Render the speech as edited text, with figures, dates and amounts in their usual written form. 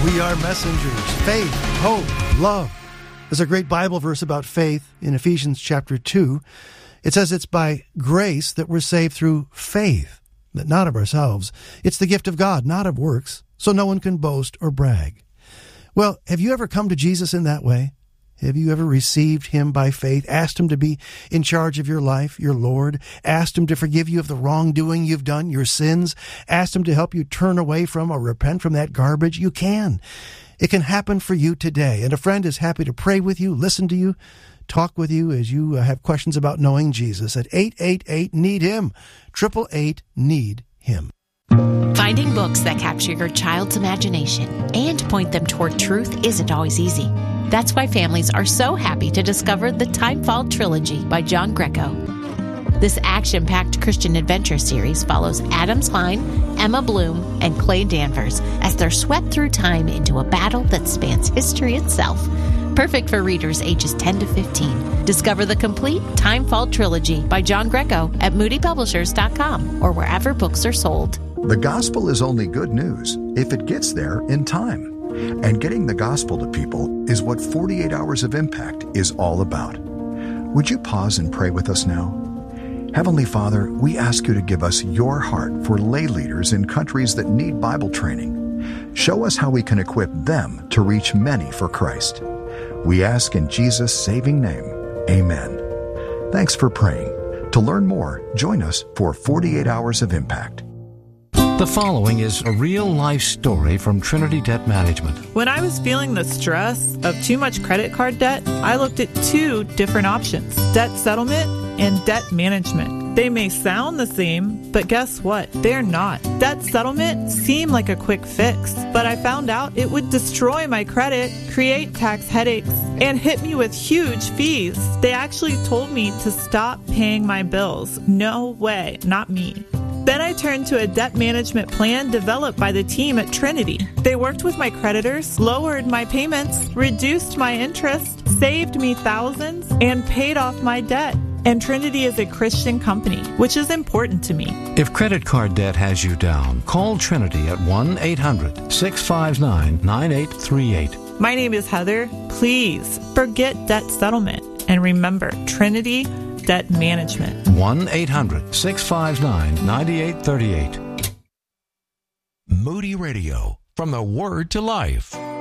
We are messengers. Faith, hope, love. There's a great Bible verse about faith in Ephesians chapter 2. It says it's by grace that we're saved through faith, that not of ourselves. It's the gift of God, not of works, so no one can boast or brag. Well, have you ever come to Jesus in that way? Have you ever received him by faith, asked him to be in charge of your life, your Lord, asked him to forgive you of the wrongdoing you've done, your sins, asked him to help you turn away from or repent from that garbage? You can. It can happen for you today. And a friend is happy to pray with you, listen to you, talk with you as you have questions about knowing Jesus at 888-NEED-HIM, 888-NEED-HIM. Finding books that capture your child's imagination and point them toward truth isn't always easy. That's why families are so happy to discover the Timefall Trilogy by John Greco. This action-packed Christian adventure series follows Adam Klein, Emma Bloom, and Clay Danvers as they're swept through time into a battle that spans history itself. Perfect for readers ages 10 to 15. Discover the complete Timefall Trilogy by John Greco at moodypublishers.com or wherever books are sold. The gospel is only good news if it gets there in time. And getting the gospel to people is what 48 Hours of Impact is all about. Would you pause and pray with us now? Heavenly Father, we ask you to give us your heart for lay leaders in countries that need Bible training. Show us how we can equip them to reach many for Christ. We ask in Jesus' saving name, amen. Thanks for praying. To learn more, join us for 48 Hours of Impact. The following is a real-life story from Trinity Debt Management. When I was feeling the stress of too much credit card debt, I looked at two different options: debt settlement and debt management. They may sound the same, but guess what? They're not. Debt settlement seemed like a quick fix, but I found out it would destroy my credit, create tax headaches, and hit me with huge fees. They actually told me to stop paying my bills. No way, not me. Then I turned to a debt management plan developed by the team at Trinity. They worked with my creditors, lowered my payments, reduced my interest, saved me thousands, and paid off my debt. And Trinity is a Christian company, which is important to me. If credit card debt has you down, call Trinity at 1-800-659-9838. My name is Heather. Please forget debt settlement and remember Trinity Debt Management. 1-800-659-9838. Moody Radio, from the Word to Life.